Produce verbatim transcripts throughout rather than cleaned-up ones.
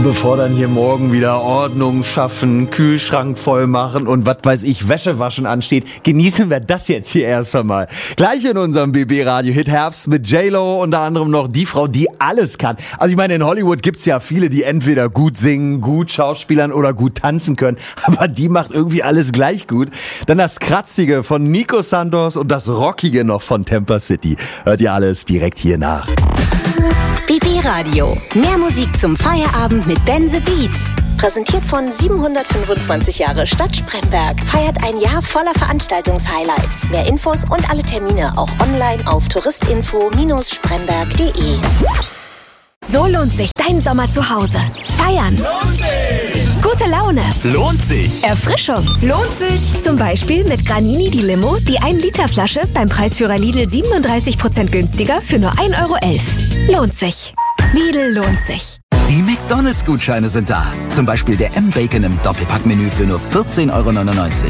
bevor dann hier morgen wieder Ordnung schaffen, Kühlschrank voll machen und was weiß ich, Wäsche waschen ansteht, genießen wir das jetzt hier erst einmal. Gleich in unserem B B-Radio-Hit Herbst mit J-Lo, unter anderem noch die Frau, die alles kann. Also ich meine, in Hollywood gibt's ja viele, die entweder gut singen, gut schauspielern oder gut tanzen können, aber die macht irgendwie alles gleich gut. Dann das Kratzige von Nico Santos und das Rockige noch von Temper City. Hört ihr alles direkt hier nach. B B-Radio. Mehr Musik zum Feierabend mit Ben the Beat. Präsentiert von siebenhundertfünfundzwanzig Jahre Stadt Spremberg. Feiert ein Jahr voller Veranstaltungshighlights. Mehr Infos und alle Termine auch online auf touristinfo Bindestrich spremberg punkt de. So lohnt sich dein Sommer zu Hause. Feiern. Lohnt sich. Gute Laune. Lohnt sich. Erfrischung. Lohnt sich. Zum Beispiel mit Granini die Limo, die ein Liter Flasche beim Preisführer Lidl siebenunddreißig Prozent günstiger für nur ein Euro elf. Lohnt sich. Lidl lohnt sich. Die McDonalds-Gutscheine sind da. Zum Beispiel der M-Bacon im Doppelpackmenü für nur vierzehn Euro neunundneunzig.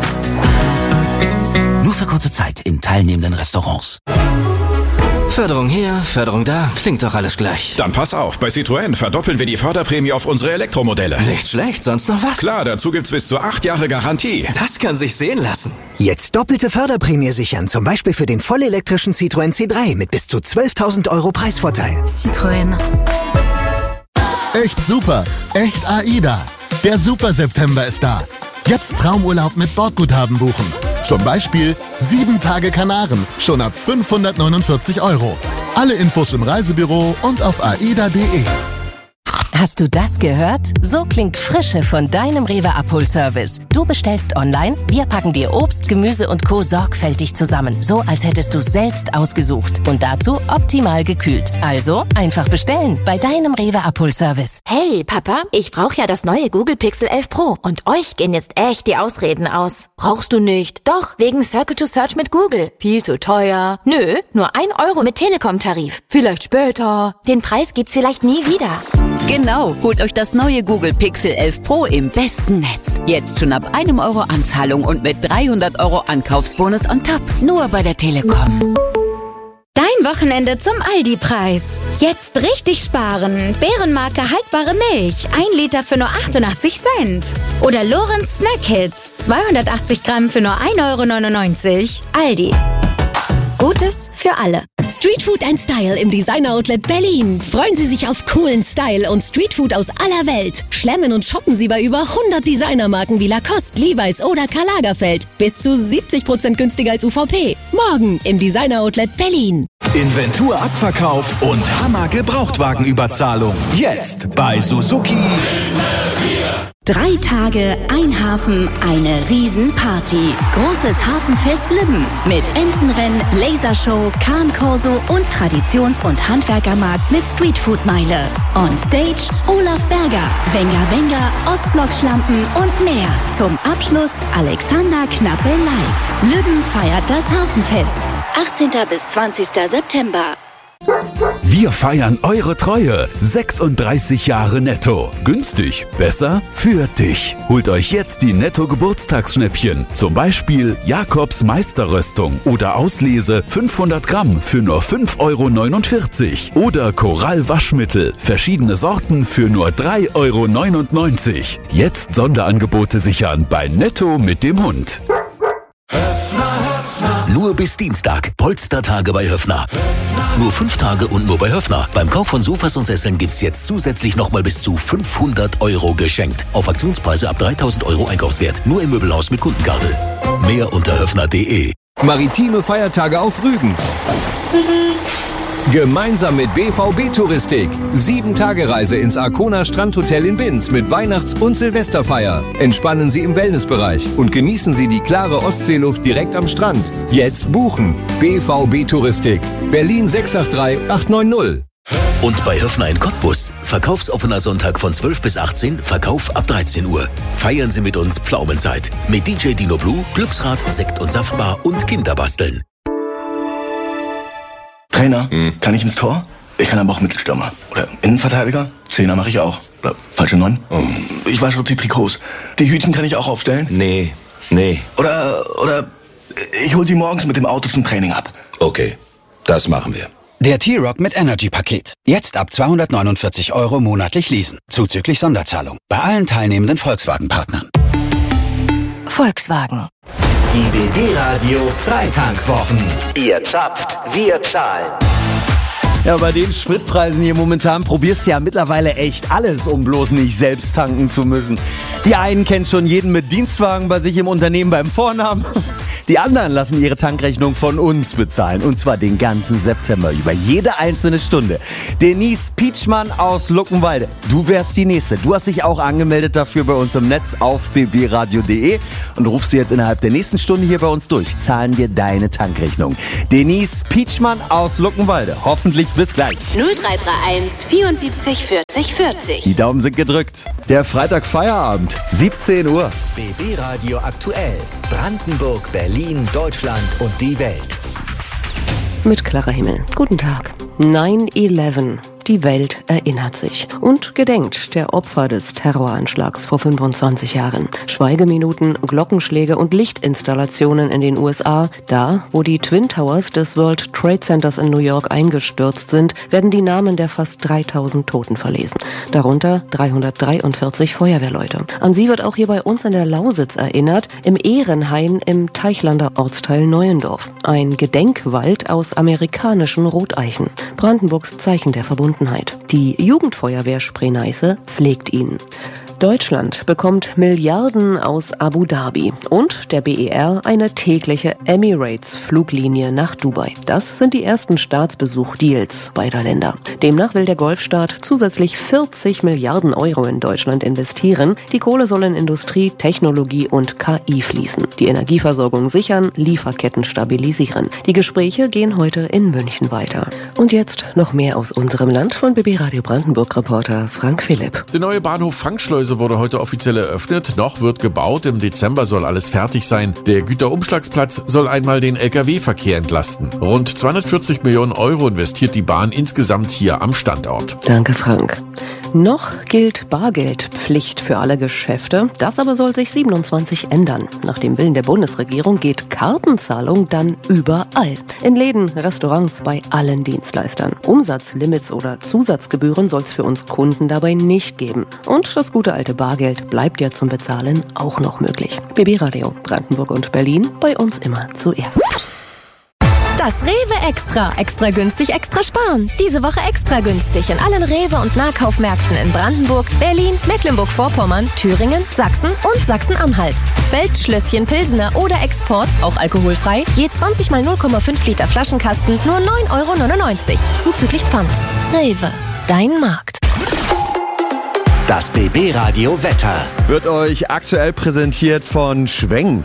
Nur für kurze Zeit in teilnehmenden Restaurants. Förderung hier, Förderung da, klingt doch alles gleich. Dann pass auf, bei Citroën verdoppeln wir die Förderprämie auf unsere Elektromodelle. Nicht schlecht, sonst noch was? Klar, dazu gibt's bis zu acht Jahre Garantie. Das kann sich sehen lassen. Jetzt doppelte Förderprämie sichern, zum Beispiel für den vollelektrischen Citroën C drei mit bis zu zwölftausend Euro Preisvorteil. Citroën. Echt super, echt AIDA. Der Super September ist da. Jetzt Traumurlaub mit Bordguthaben buchen. Zum Beispiel sieben Tage Kanaren, schon ab fünfhundertneunundvierzig Euro. Alle Infos im Reisebüro und auf aida punkt de. Hast du das gehört? So klingt Frische von deinem Rewe-Abholservice. Du bestellst online, wir packen dir Obst, Gemüse und Co. sorgfältig zusammen. So, als hättest du es selbst ausgesucht. Und dazu optimal gekühlt. Also, einfach bestellen bei deinem Rewe-Abholservice. Hey, Papa, ich brauche ja das neue Google Pixel elf Pro. Und euch gehen jetzt echt die Ausreden aus. Brauchst du nicht? Doch, wegen Circle to Search mit Google. Viel zu teuer. Nö, nur ein Euro mit Telekom-Tarif. Vielleicht später. Den Preis gibt's vielleicht nie wieder. Genau, holt euch das neue Google Pixel elf Pro im besten Netz. Jetzt schon ab einem Euro Anzahlung und mit dreihundert Euro Ankaufsbonus on top. Nur bei der Telekom. Dein Wochenende zum Aldi-Preis. Jetzt richtig sparen. Bärenmarke haltbare Milch. ein Liter für nur achtundachtzig Cent. Oder Lorenz Snack Hits. zweihundertachtzig Gramm für nur ein Euro neunundneunzig. Aldi. Gutes für alle. Streetfood and Style im Designer Outlet Berlin. Freuen Sie sich auf coolen Style und Streetfood aus aller Welt. Schlemmen und shoppen Sie bei über hundert Designermarken wie Lacoste, Levi's oder Karl Lagerfeld. Bis zu siebzig Prozent günstiger als U V P. Morgen im Designer Outlet Berlin. Inventurabverkauf und Hammer-Gebrauchtwagenüberzahlung. Jetzt bei Suzuki. Drei Tage, ein Hafen, eine Riesenparty. Großes Hafenfest Lübben mit Entenrennen, Lasershow, Kahnkorso und Traditions- und Handwerkermarkt mit Streetfood-Meile. On Stage Olaf Berger, Wenger Wenger, Ostblock-Schlampen und mehr. Zum Abschluss Alexander Knappe live. Lübben feiert das Hafenfest. achtzehnten bis zwanzigsten September. Wir feiern eure Treue. sechsunddreißig Jahre Netto. Günstig, besser für dich. Holt euch jetzt die Netto-Geburtstagsschnäppchen. Zum Beispiel Jakobs Meisterröstung oder Auslese fünfhundert Gramm für nur fünf Euro neunundvierzig. Oder Korall Waschmittel. Verschiedene Sorten für nur drei Euro neunundneunzig. Jetzt Sonderangebote sichern bei Netto mit dem Hund. Nur bis Dienstag. Polstertage bei Höffner. Nur fünf Tage und nur bei Höffner. Beim Kauf von Sofas und Sesseln gibt's jetzt zusätzlich nochmal bis zu fünfhundert Euro geschenkt. Auf Aktionspreise ab dreitausend Euro Einkaufswert. Nur im Möbelhaus mit Kundenkarte. Mehr unter höffner punkt de. Maritime Feiertage auf Rügen. Gemeinsam mit B V B Touristik. Sieben-Tage-Reise ins Arkona Strandhotel in Binz mit Weihnachts- und Silvesterfeier. Entspannen Sie im Wellnessbereich und genießen Sie die klare Ostseeluft direkt am Strand. Jetzt buchen. B V B Touristik. Berlin sechs acht drei acht neun null. Und bei Höffner in Cottbus. Verkaufsoffener Sonntag von zwölf bis achtzehn, Verkauf ab dreizehn Uhr. Feiern Sie mit uns Pflaumenzeit. Mit D J Dino Blue, Glücksrad, Sekt- und Saftbar und Kinderbasteln. Trainer, hm. kann ich ins Tor? Ich kann aber auch Mittelstürmer. Oder Innenverteidiger? Zehner mache ich auch. Oder falsche Neun? Oh. Ich wasche auch die Trikots. Die Hütchen kann ich auch aufstellen? Nee, nee. Oder, oder ich hol sie morgens mit dem Auto zum Training ab. Okay, das machen wir. Der T-Roc mit Energy-Paket. Jetzt ab zweihundertneunundvierzig Euro monatlich leasen. Zuzüglich Sonderzahlung. Bei allen teilnehmenden Volkswagen-Partnern. Volkswagen. Die B B-Radio Freitankwochen. Ihr zappt, wir zahlen. Ja, bei den Spritpreisen hier momentan probierst du ja mittlerweile echt alles, um bloß nicht selbst tanken zu müssen. Die einen kennen schon jeden mit Dienstwagen bei sich im Unternehmen beim Vornamen. Die anderen lassen ihre Tankrechnung von uns bezahlen. Und zwar den ganzen September über, jede einzelne Stunde. Denise Pietschmann aus Luckenwalde. Du wärst die Nächste. Du hast dich auch angemeldet dafür bei uns im Netz auf b b radio punkt d e und rufst du jetzt innerhalb der nächsten Stunde hier bei uns durch. Zahlen wir deine Tankrechnung. Denise Pietschmann aus Luckenwalde. Hoffentlich bis gleich. null drei drei eins vierundsiebzig vierzig vierzig. Die Daumen sind gedrückt. Der Freitag Feierabend, siebzehn Uhr. B B-Radio aktuell. Brandenburg, Berlin, Deutschland und die Welt. Mit klarer Himmel. Guten Tag. nine eleven. Die Welt erinnert sich und gedenkt der Opfer des Terroranschlags vor fünfundzwanzig Jahren. Schweigeminuten, Glockenschläge und Lichtinstallationen in den U S A. Da, wo die Twin Towers des World Trade Centers in New York eingestürzt sind, werden die Namen der fast dreitausend Toten verlesen. Darunter dreihundertdreiundvierzig Feuerwehrleute. An sie wird auch hier bei uns in der Lausitz erinnert, im Ehrenhain im Teichlander Ortsteil Neuendorf. Ein Gedenkwald aus amerikanischen Roteichen. Brandenburgs Zeichen der Verbundenheit. Die Jugendfeuerwehr Spree-Neiße pflegt ihn. Deutschland bekommt Milliarden aus Abu Dhabi und der B E R eine tägliche Emirates-Fluglinie nach Dubai. Das sind die ersten Staatsbesuch-Deals beider Länder. Demnach will der Golfstaat zusätzlich vierzig Milliarden Euro in Deutschland investieren. Die Kohle soll in Industrie, Technologie und K I fließen. Die Energieversorgung sichern, Lieferketten stabilisieren. Die Gespräche gehen heute in München weiter. Und jetzt noch mehr aus unserem Land von B B Radio Brandenburg-Reporter Frank Philipp. Der neue Bahnhof Frankschleuse wurde heute offiziell eröffnet. Noch wird gebaut. Im Dezember soll alles fertig sein. Der Güterumschlagsplatz soll einmal den L K W-Verkehr entlasten. Rund zweihundertvierzig Millionen Euro investiert die Bahn insgesamt hier am Standort. Danke, Frank. Noch gilt Bargeldpflicht für alle Geschäfte. Das aber soll sich siebenundzwanzig ändern. Nach dem Willen der Bundesregierung geht Kartenzahlung dann überall. In Läden, Restaurants, bei allen Dienstleistern. Umsatzlimits oder Zusatzgebühren soll es für uns Kunden dabei nicht geben. Und das gute alte Bargeld bleibt ja zum Bezahlen auch noch möglich. B B Radio Brandenburg und Berlin, bei uns immer zuerst. Das Rewe Extra. Extra günstig, extra sparen. Diese Woche extra günstig in allen Rewe- und Nahkaufmärkten in Brandenburg, Berlin, Mecklenburg-Vorpommern, Thüringen, Sachsen und Sachsen-Anhalt. Feldschlösschen, Pilsener oder Export, auch alkoholfrei, je zwanzig mal null Komma fünf Liter Flaschenkasten, nur neun Euro neunundneunzig. Zuzüglich Pfand. Rewe, dein Markt. Das B B-Radio Wetter wird euch aktuell präsentiert von Schweng.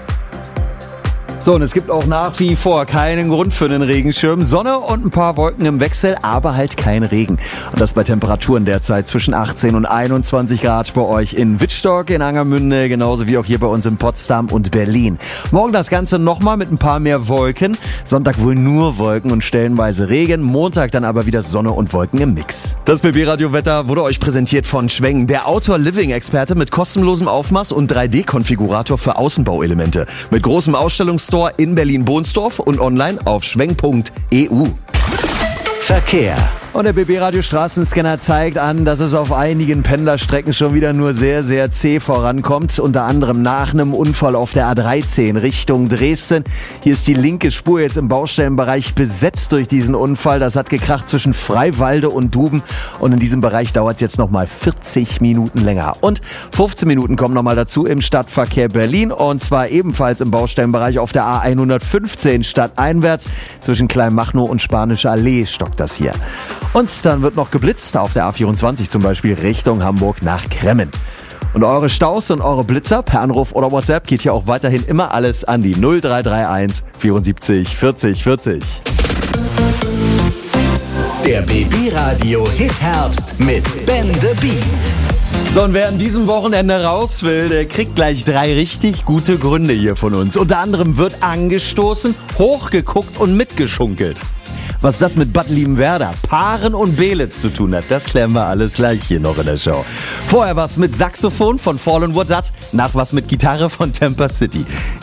So, und es gibt auch nach wie vor keinen Grund für den Regenschirm. Sonne und ein paar Wolken im Wechsel, aber halt kein Regen. Und das bei Temperaturen derzeit zwischen achtzehn und einundzwanzig Grad bei euch in Wittstock, in Angermünde, genauso wie auch hier bei uns in Potsdam und Berlin. Morgen das Ganze nochmal mit ein paar mehr Wolken. Sonntag wohl nur Wolken und stellenweise Regen. Montag dann aber wieder Sonne und Wolken im Mix. Das B B-Radio-Wetter wurde euch präsentiert von Schweng, der Outdoor-Living-Experte mit kostenlosem Aufmaß und drei D-Konfigurator für Außenbauelemente. Mit großem Ausstellungsstore in Berlin-Bohnsdorf und online auf schweng punkt e u. Verkehr. Und der B B-Radio Straßenscanner zeigt an, dass es auf einigen Pendlerstrecken schon wieder nur sehr, sehr zäh vorankommt. Unter anderem nach einem Unfall auf der A dreizehn Richtung Dresden. Hier ist die linke Spur jetzt im Baustellenbereich besetzt durch diesen Unfall. Das hat gekracht zwischen Freiwalde und Duben. Und in diesem Bereich dauert es jetzt nochmal vierzig Minuten länger. Und fünfzehn Minuten kommen nochmal dazu im Stadtverkehr Berlin. Und zwar ebenfalls im Baustellenbereich auf der A hundertfünfzehn stadteinwärts. Zwischen Kleinmachnow und Spanische Allee stockt das hier. Und dann wird noch geblitzt auf der A vierundzwanzig zum Beispiel Richtung Hamburg nach Kremmen. Und eure Staus und eure Blitzer per Anruf oder WhatsApp geht hier auch weiterhin immer alles an die null drei drei eins vierundsiebzig vierzig vierzig. Der B B-Radio Hit Herbst mit Ben the Beat. So, und wer an diesem Wochenende raus will, der kriegt gleich drei richtig gute Gründe hier von uns. Unter anderem wird angestoßen, hochgeguckt und mitgeschunkelt. Was das mit Bad Liebenwerda, Paaren und Belitz zu tun hat, das klären wir alles gleich hier noch in der Show. Vorher was mit Saxophon von Fallen Wood, nach was mit Gitarre von Tampa City.